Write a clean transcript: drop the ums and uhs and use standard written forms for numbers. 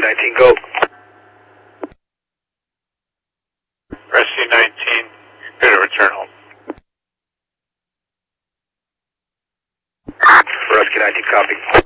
19, go. Rescue 19, you're good to return home. Rescue 19, copy.